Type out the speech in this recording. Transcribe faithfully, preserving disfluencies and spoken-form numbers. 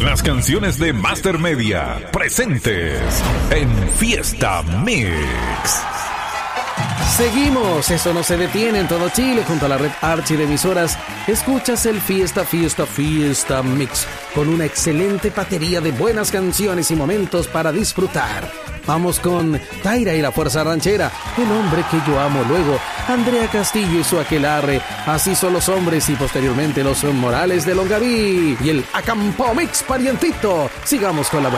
Las canciones de Master Media presentes en Fiesta Mix. Seguimos, eso no se detiene en todo Chile junto a la red Archi de emisoras. Escuchas el Fiesta, Fiesta, Fiesta Mix con una excelente batería de buenas canciones y momentos para disfrutar. Vamos con Taira y la Fuerza Ranchera, El hombre que yo amo, luego Andrea Castillo y su aquelarre, Así son los hombres, y posteriormente los Morales de Longaví y el Acampo Mix parientito. Sigamos con la